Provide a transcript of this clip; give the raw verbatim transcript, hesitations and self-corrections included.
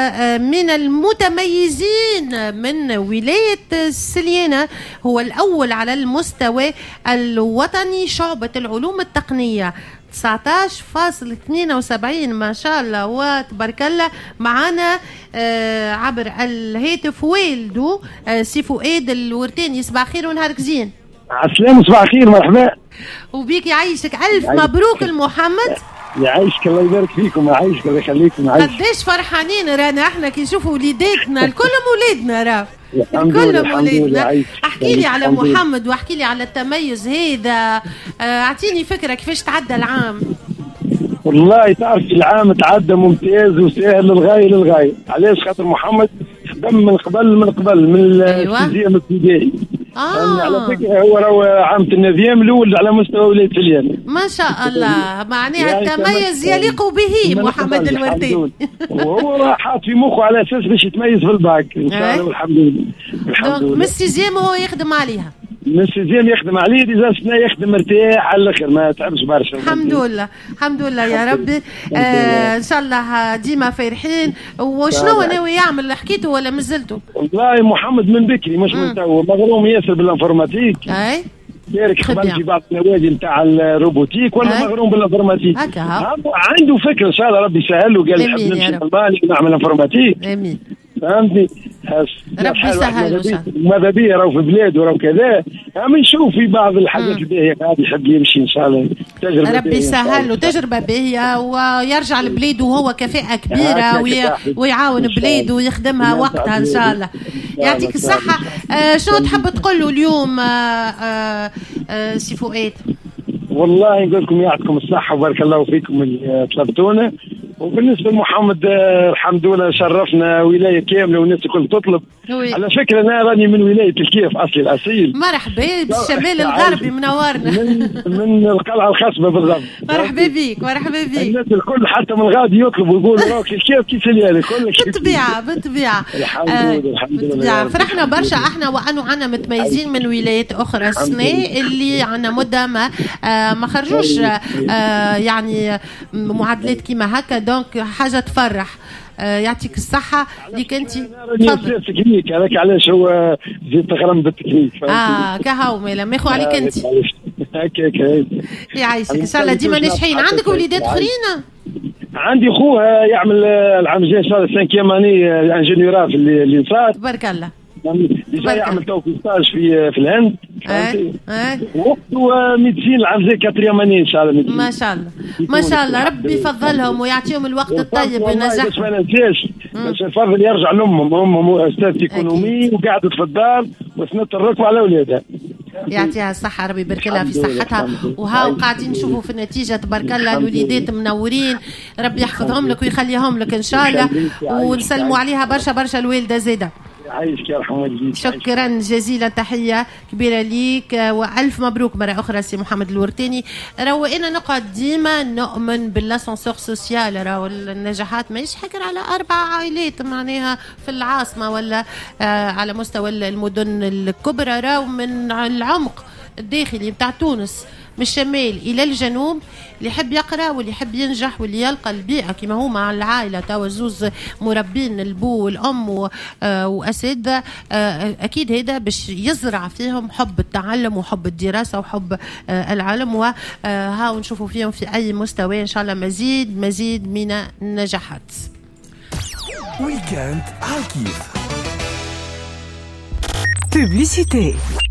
من المتميزين من ولاية سليانة، هو الأول على المستوى الوطني شعبة العلوم التقنية تسعة عشر فاصلة اثنين وسبعين ما شاء الله وتبارك الله. معنا آه عبر الهاتف والده آه سي فؤاد الورتاني. صباح خير ونهارك زين. عسلامة، صباح خير، مرحبا وبيك، يعيشك ألف مبروك المحمد. يعيشك الله يبارك فيكم، يعيشك الله يخليكم. قديش فرحانين رانا احنا كي نشوفوا وليداتنا الكلهم ولادنا راه الكلهم ولادنا. احكي لي على محمد واحكي لي على التميز هذا، اعطيني فكره كيفاش تعدى العام. والله تعرف العام تعدى ممتاز وسهل للغايه للغايه. علاش؟ خاطر محمد خدم من قبل من قبل من التنظيم الابتدائي. آه. يعني على فكره هو راهو عام النظام الاول على مستوى ولايه سليانة. ما شاء الله، معناها يعني التميز يليق به محمد الورتاني. وهو حاط في مخه على اساس باش يتميز في الباك ان شاء الله والحمد لله. الحمد لله. من السيزيام هو يخدم عليها. من السيزيام يخدم عليه، ديزا سنة يخدم مرتاح على الاخر، ما تعبش برشا. الحمد لله الحمد لله يا ربي. آه ان شاء الله ديما فرحين. وشنو ناوي يعمل؟ حكيته ولا مازلتوا؟ والله محمد من بكري مش من تو، مغروم ياسر بالانفورماتيك. اي يارك قبل في بعض النوادي نتاع الروبوتيك ولا مغروم بالانفورماتيك. عنده فكره ان شاء الله ربي يسهل له، قال نحب نمشي للماني ونعمل انفورماتيك. امين فهمتني. ربي يسهل. ماذا بيا راهو في بلاده راهو كذا، عم نشوف في بعض الحاجات الباهيه هذه يحب يمشي ان شاء الله. تجربه ربي يسهل له، تجربه باهيه ويرجع لبلاده وهو كفاءه كبيره وي... ويعاون بلاده ويخدمها وقتها ان شاء الله. يعطيك الصحه. آه شنو تحب تقول له اليوم آه آه آه سي فؤاد؟ والله نقول لكم يعطيكم الصحه وبارك الله فيكم اللي طلبتونا. وبالنسبه لمحمد الحمد لله شرفنا ولايه كامله والناس الكل تطلب. وي. على فكره انا راني من ولايه الكيف اصلي الاصيل. مرحبا بالشمال الغربي منورنا. من من القلعه الخصبه بالضبط. مرحبا بيك مرحبا بيك. الناس الكل حتى من غادي يطلبوا يقولوا راك الكيف كي سليانة كلك بالطبيعه بالطبيعه. الحمد لله الحمد لله. فرحنا برشا احنا وانه عنا متميزين من ولايات اخرى السنه اللي عنا مده ما آه ما خرجوش آه يعني معادلات كيما هكا، دونك حاجه تفرح. آه يعطيك الصحه ليك انت. تفضل. تكنيك هذاك علاش هو زيد تغرم بالتكنيك. اه كهو مالا ماخو عليك انت. هكا هكا يعيشك ان شاء الله ديما ناجحين. عندك وليدات اخرين؟ عندي خوها يعمل العام الجاي ان شاء الله سانكيام اني انجينيورا في اللي صار. تبارك الله. ديجا يعمل تو في ستاج في في الهند. اي اي وقته ميديسين العام الجاي كاتريام اني ان شاء الله. ما شاء الله ما شاء الله. ربي يفضلهم ويعطيهم الوقت الطيب ونجاح. باش ما ننساش باش الفضل يرجع لامهم، امهم استاذ ايكونومي وقعدت في الدار وسندت الركبه على اولادها. يعطيها الصحة، ربي يبارك لها في صحتها. وهاو قاعدين نشوفوا في النتيجة تبارك الله الوليدات منورين. ربي يحفظهم لك ويخليهم لك إن شاء الله، ونسلموا عليها برشا برشا الوالدة زيدة. عايشك يا رحمة الله. شكرا جزيلا، تحية كبيرة ليك وألف مبروك مرة أخرى سي محمد الورتاني. راهو أنا نقعد ديما نؤمن باللاسانسور سوسيال، راهو النجاحات ماهيش حكر على أربع عائلات معناها في العاصمة ولا آه على مستوى المدن الكبرى، راهو من العمق الداخلي بتاع تونس من الشمال إلى الجنوب. اللي يحب يقرأ واللي يحب ينجح واللي يلقى البيئة كما هو مع العائلة توا زوز مربين البو والأم وأساتذة، أكيد هذا باش يزرع فيهم حب التعلم وحب الدراسة وحب العلم، وها نشوفوا فيهم في أي مستوى إن شاء الله مزيد مزيد من النجاحات. ويكاند على كيف. بوبليسيتي.